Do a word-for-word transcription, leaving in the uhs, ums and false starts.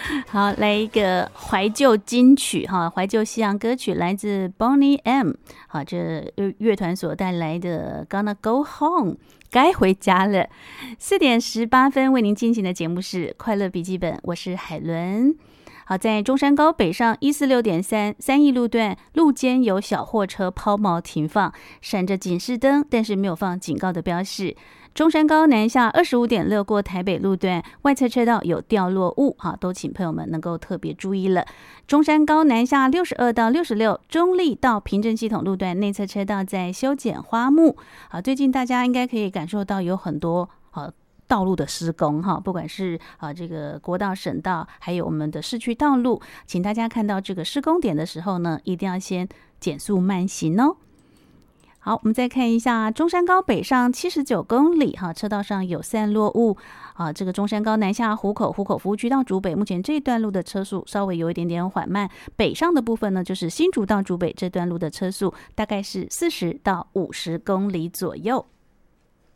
好，来一个怀旧金曲哈，怀旧西洋歌曲来自 Boney M， 好，这乐团所带来的 Gonna Go Home， 该回家了。四点十八分为您进行的节目是快乐笔记本，我是海伦。好，在中山高北上一四六点三三义路段路肩有小货车抛锚停放，闪着警示灯，但是没有放警告的标示。中山高南下二十五点六过台北路段外侧车道有掉落物，好，都请朋友们能够特别注意了。中山高南下六十二到六十六中立到平镇系统路段内侧车道在修剪花木，好，最近大家应该可以感受到有很多好道路的施工哈，不管是啊这个国道、省道，还有我们的市区道路，请大家看到这个施工点的时候呢，一定要先减速慢行哦。好，我们再看一下中山高北上七十九公里哈，车道上有散落物啊。这个中山高南下湖口湖口服务区到竹北，目前这一段路的车速稍微有一点点缓慢。北上的部分呢，就是新竹到竹北这段路的车速大概是四十到五十公里左右。